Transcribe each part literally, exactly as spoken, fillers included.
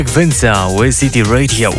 Frecvența U S City Radio.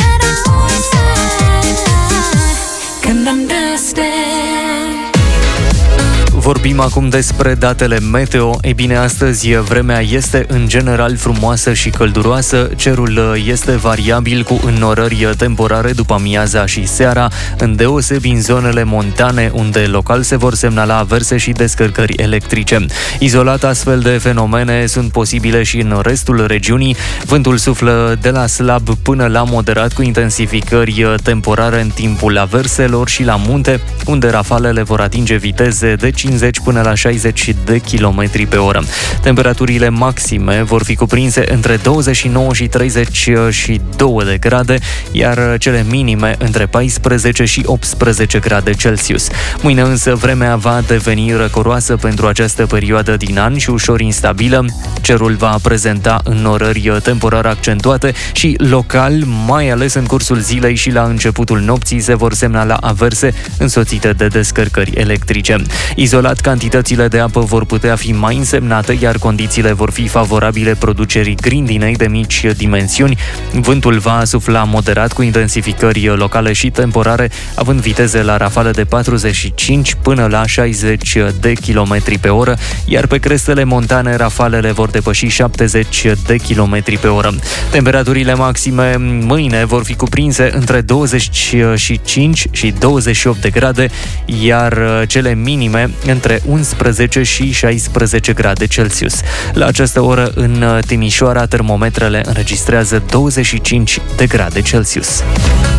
Vorbim acum despre datele meteo. Ei bine, astăzi vremea este în general frumoasă și călduroasă. Cerul este variabil cu înnorări temporare după amiaza și seara, îndeosebi în zonele montane, unde local se vor semnala averse și descărcări electrice. Izolat, astfel de fenomene sunt posibile și în restul regiunii. Vântul suflă de la slab până la moderat, cu intensificări temporare în timpul averselor, și la munte, unde rafalele vor atinge viteze de cincizeci până la șaizeci de kilometri pe oră. Temperaturile maxime vor fi cuprinse între douăzeci și nouă și treizeci și doi de grade, iar cele minime între paisprezece și optsprezece grade Celsius. Mâine însă vremea va deveni răcoroasă pentru această perioadă din an și ușor instabilă. Cerul va prezenta înnorări temporar accentuate și local, mai ales în cursul zilei și la începutul nopții, se vor semnala averse însoțite de descărcări electrice. Izolat, cantitățile de apă vor putea fi mai însemnate, iar condițiile vor fi favorabile producerii grindinei de mici dimensiuni. Vântul va sufla moderat, cu intensificări locale și temporare, având viteze la rafale de patruzeci și cinci până la șaizeci de kilometri pe oră, iar pe crestele montane rafalele vor depăși șaptezeci de kilometri pe oră. Temperaturile maxime mâine vor fi cuprinse între douăzeci și cinci și douăzeci și opt de grade, iar cele minime între unsprezece și șaisprezece grade Celsius. La această oră, în Timișoara, termometrele înregistrează douăzeci și cinci de grade Celsius.